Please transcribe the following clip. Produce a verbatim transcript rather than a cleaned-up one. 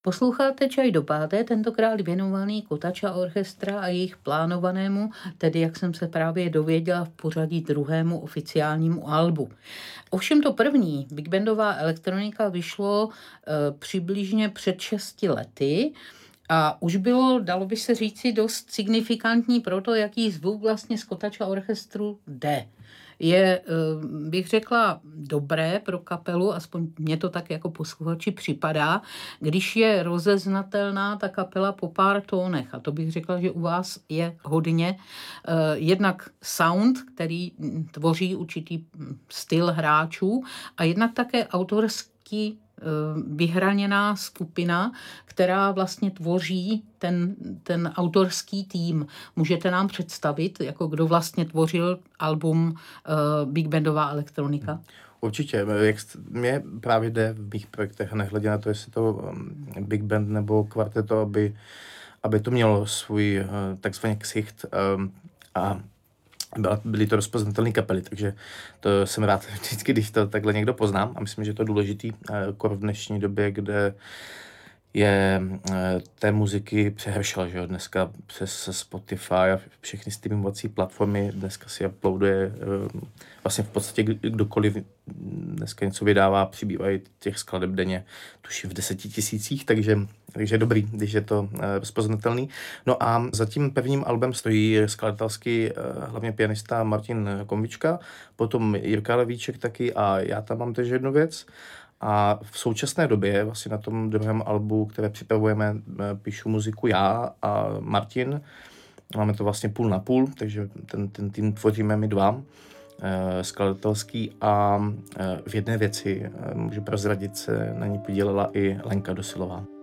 Posloucháte Čaj do páté, tentokrát věnovaný Kotača Orchestra a jejich plánovanému, tedy jak jsem se právě dověděla, v pořadí druhému oficiálnímu albu. Ovšem to první, big bandová elektronika, vyšlo e, přibližně před šesti lety a už bylo, dalo by se říci, dost signifikantní pro to, jaký zvuk vlastně z Kotača Orchestru jde. Je, bych řekla, dobré pro kapelu, aspoň mě to tak jako posluchači připadá, když je rozeznatelná ta kapela po pár tónech. A to bych řekla, že u vás je hodně. Jednak sound, který tvoří určitý styl hráčů, a jednak také autorský vyhraněná skupina, která vlastně tvoří ten, ten autorský tým. Můžete nám představit, jako kdo vlastně tvořil album uh, Big Bandová elektronika? Určitě. Jak mě právě jde v mých projektech, nehledě na to, jestli to Big Band nebo kvarteto, aby, aby to mělo svůj takzvaný ksicht a byly to rozpoznatelné kapely, takže to jsem rád vždycky, když to takhle někdo poznám, a myslím, že to je důležitý jako v dnešní době, kde je té muziky přehršel, že jo, dneska přes Spotify a všechny streamovací platformy, dneska si uploaduje vlastně v podstatě kdokoliv dneska něco vydává, přibývají těch skladeb denně, tuším v desetitisících, takže, takže je dobrý, když je to rozpoznatelný. No a za tím prvním albem stojí skladatelský hlavně pianista Martin Konvička, potom Jirka Levíček taky a já tam mám tež jednu věc. A v současné době, vlastně na tom druhém albu, které připravujeme, píšu muziku já a Martin. Máme to vlastně půl na půl, takže ten, ten tým tvoříme my dva, eh, skladatelský, a eh, v jedné věci, eh, můžu prozradit, se na ní podílela i Lenka Dosilová.